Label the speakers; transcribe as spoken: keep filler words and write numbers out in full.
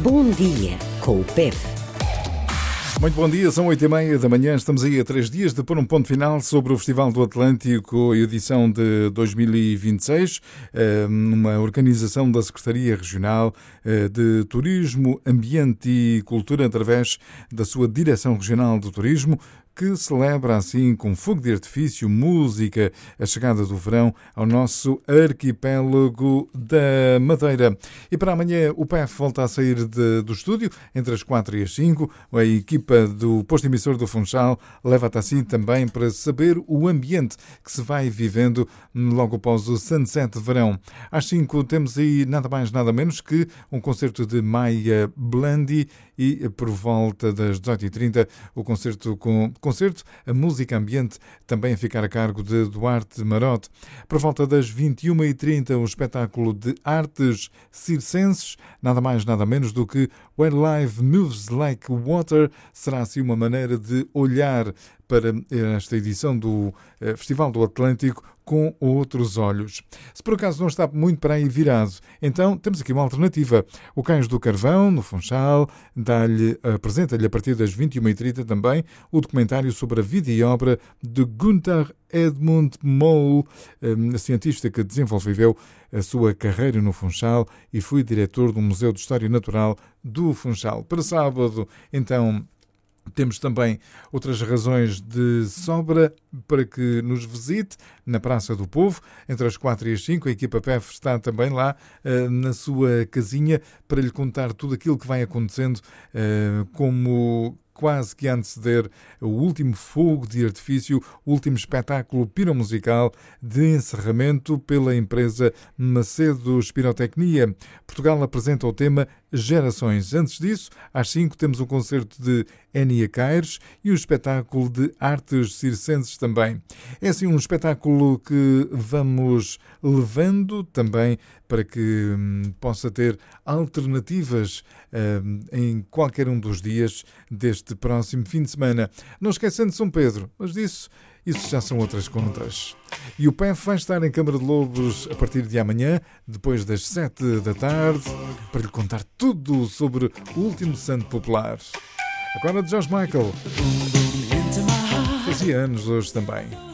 Speaker 1: Bom dia com o P E P.
Speaker 2: Muito bom dia, são oito e meia da manhã, estamos aí a três dias de pôr um ponto final sobre o Festival do Atlântico, edição de dois mil e vinte e seis, uma organização da Secretaria Regional de Turismo, Ambiente e Cultura, através da sua Direção Regional do Turismo, que celebra assim com fogo de artifício, música, a chegada do verão ao nosso arquipélago da Madeira. E para amanhã o P E F volta a sair de, do estúdio entre as quatro e as cinco. A equipa do posto emissor do Funchal leva-te assim também para saber o ambiente que se vai vivendo logo após o sunset de verão. Às cinco temos aí nada mais nada menos que um concerto de Maia Blandi e por volta das dezoito e trinta o concerto com concerto, a música ambiente, também a ficar a cargo de Duarte Marote. Por volta das vinte e uma e trinta, um espetáculo de artes circenses, nada mais nada menos do que When Life Moves Like Water. Será assim uma maneira de olhar para esta edição do Festival do Atlântico com outros olhos. Se por acaso não está muito para aí virado, então temos aqui uma alternativa. O Cães do Carvão, no Funchal, dá-lhe, apresenta-lhe a partir das vinte e uma e trinta também o documentário sobre a vida e obra de Gunther Edmund Moll, cientista que desenvolveu a sua carreira no Funchal e foi diretor do Museu de História Natural do Funchal. Para sábado, então, temos também outras razões de sobra para que nos visite na Praça do Povo, entre as quatro e as cinco. A equipa P E F está também lá uh, na sua casinha para lhe contar tudo aquilo que vai acontecendo, uh, como quase que a anteceder o último fogo de artifício, o último espetáculo piromusical de encerramento pela empresa Macedo Pirotecnia. Portugal apresenta o tema Gerações. Antes disso, às cinco temos um concerto de Enia Caires e um espetáculo de artes circenses também. É assim um espetáculo que vamos levando também para que hum, possa ter alternativas hum, em qualquer um dos dias deste próximo fim de semana. Não esquecendo de São Pedro, mas disso, isso já são outras contas. E o P E F vai estar em Câmara de Lobos a partir de amanhã, depois das sete da tarde, para lhe contar tudo sobre o último santo popular. Agora de George Michael. Fazia anos hoje também.